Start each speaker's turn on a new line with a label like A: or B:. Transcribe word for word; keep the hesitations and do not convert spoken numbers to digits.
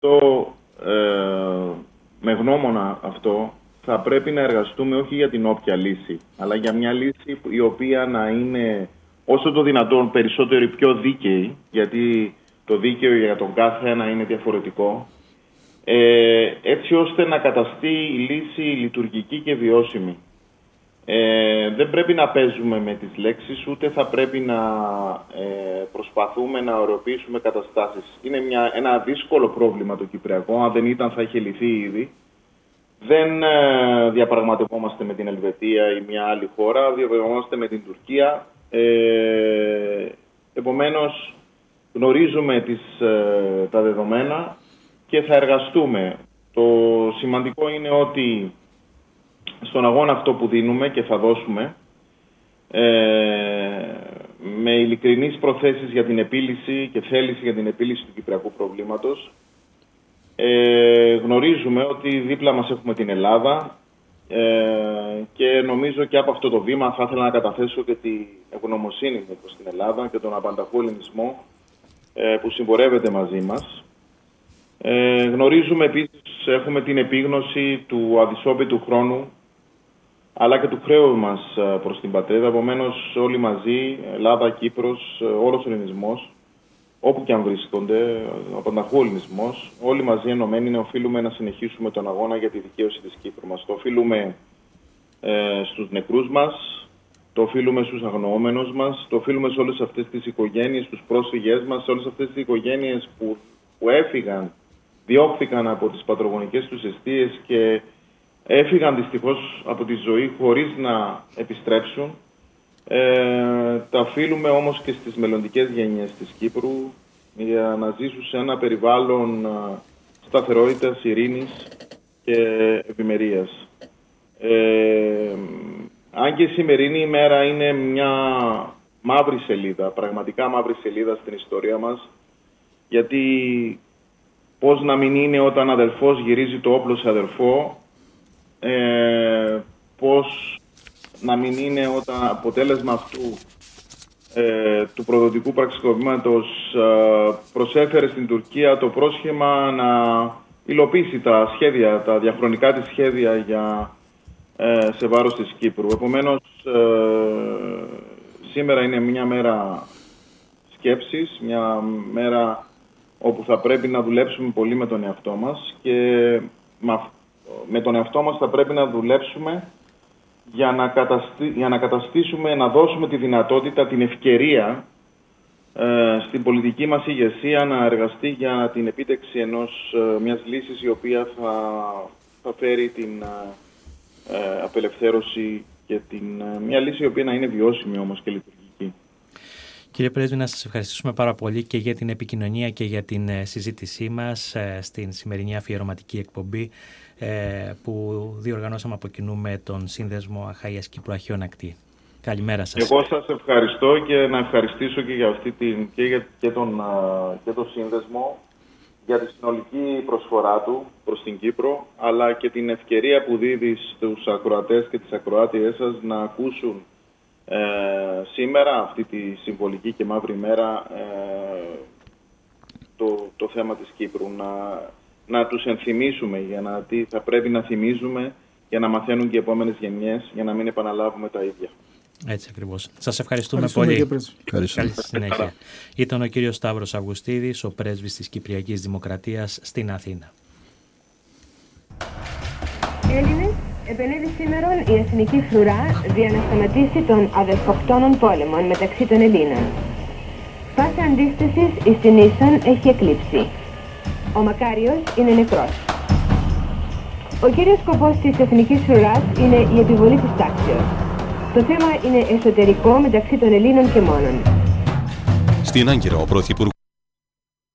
A: αυτό, ε, με γνώμονα αυτό, θα πρέπει να εργαστούμε όχι για την όποια λύση, αλλά για μια λύση η οποία να είναι όσο το δυνατόν περισσότερο πιο δίκαιη, γιατί το δίκαιο για τον κάθε ένα είναι διαφορετικό, ε, έτσι ώστε να καταστεί η λύση λειτουργική και βιώσιμη. Ε, δεν πρέπει να παίζουμε με τις λέξεις, ούτε θα πρέπει να ε, προσπαθούμε να ωρεοποιήσουμε καταστάσεις. Είναι μια, ένα δύσκολο πρόβλημα το κυπριακό, αν δεν ήταν θα είχε λυθεί ήδη. Δεν ε, διαπραγματευόμαστε με την Ελβετία ή μια άλλη χώρα, διαπραγματευόμαστε με την Τουρκία. Ε, επομένως, γνωρίζουμε τις, ε, τα δεδομένα και θα εργαστούμε. Το σημαντικό είναι ότι στον αγώνα αυτό που δίνουμε και θα δώσουμε, ε, με ειλικρινείς προθέσεις για την επίλυση και θέληση για την επίλυση του κυπριακού προβλήματος, ε, γνωρίζουμε ότι δίπλα μας έχουμε την Ελλάδα ε, και νομίζω και από αυτό το βήμα θα ήθελα να καταθέσω και την ευγνωμοσύνη μου προς την Ελλάδα και τον απανταχού ελληνισμό ε, που συμπορεύεται μαζί μας. Ε, γνωρίζουμε επίσης, έχουμε την επίγνωση του αδυσόπιτου χρόνου αλλά και του χρέου μας προς την πατρίδα. Επομένως, όλοι μαζί, Ελλάδα, Κύπρος, όλος ο ελληνισμός, όπου και αν βρίσκονται, ο πανταχού ελληνισμός, όλοι μαζί ενωμένοι να οφείλουμε να συνεχίσουμε τον αγώνα για τη δικαίωση της Κύπρου μας. Το οφείλουμε ε, στους νεκρούς μας, το οφείλουμε στους αγνοώμενους μας, το οφείλουμε σε όλες αυτές τις οικογένειες, στους πρόσφυγές μας, σε όλες αυτές τις οικογένειες που, που έφυγαν, διώχθηκαν από τις πατρογονικές τους εστίες και έφυγαν δυστυχώς από τη ζωή χωρίς να επιστρέψουν. Ε, τα οφείλουμε όμως και στις μελλοντικές γενιές της Κύπρου για να ζήσουν σε ένα περιβάλλον σταθερότητας, ειρήνης και ευημερίας. Ε, αν και η σημερινή ημέρα είναι μια μαύρη σελίδα, πραγματικά μαύρη σελίδα στην ιστορία μας, γιατί πώς να μην είναι όταν αδελφός γυρίζει το όπλο σε αδελφό, Ε, πώς να μην είναι όταν αποτέλεσμα αυτού ε, του προδοτικού πραξικοπήματος ε, προσέφερε στην Τουρκία το πρόσχημα να υλοποιήσει τα σχέδια, τα διαχρονικά της σχέδια για, ε, σε βάρος της Κύπρου. Επομένως, ε, σήμερα είναι μια μέρα σκέψης, μια μέρα όπου θα πρέπει να δουλέψουμε πολύ με τον εαυτό μας και με αυτό με τον εαυτό μας θα πρέπει να δουλέψουμε για να, καταστη... για να καταστήσουμε, να δώσουμε τη δυνατότητα, την ευκαιρία ε, στην πολιτική μας ηγεσία να εργαστεί για την επίτευξη ενός, ε, μιας λύσης η οποία θα, θα φέρει την ε, απελευθέρωση και την, ε, μια λύση η οποία να είναι βιώσιμη όμως και λειτουργική.
B: Κύριε Πρέσβη, να σας ευχαριστήσουμε πάρα πολύ και για την επικοινωνία και για την συζήτησή μας στην σημερινή αφιερωματική εκπομπή που διοργανώσαμε από κοινού με τον Σύνδεσμο Αχαΐας Κύπρου Αρχαίων Ακτή. Καλημέρα σας.
A: Εγώ σας ευχαριστώ και να ευχαριστήσω και για αυτή την, και, για, και, τον, και τον Σύνδεσμο για τη συνολική προσφορά του προς την Κύπρο, αλλά και την ευκαιρία που δίδει στους ακροατές και τις ακροάτριές σας να ακούσουν Ε, σήμερα, αυτή τη συμβολική και μαύρη μέρα, ε, το, το θέμα της Κύπρου. Να, να τους ενθυμίσουμε, για να τι θα πρέπει να θυμίζουμε για να μαθαίνουν και οι επόμενες γενιές, για να μην επαναλάβουμε τα ίδια.
B: Έτσι ακριβώς. Σας ευχαριστούμε, ευχαριστούμε πολύ.
C: Καλή
B: συνέχεια. Ήταν ο κύριος Σταύρος Αυγουστίδης, ο πρέσβης της Κυπριακής Δημοκρατίας στην Αθήνα.
D: Έλληνες, επενέβη σήμερα η εθνική φρουρά για να σταματήσει τον αδερφοκτόνων πόλεμων μεταξύ των Ελλήνων. Πάσα αντίστασης εις την ίσον έχει εκλείψει. Ο Μακάριος είναι νεκρός. Ο κύριος σκοπός της εθνικής φρουράς είναι η επιβολή της τάξεως. Το θέμα είναι εσωτερικό μεταξύ των Ελλήνων και μόνον.
C: Στην Άγκυρα ο Πρωθυπουργός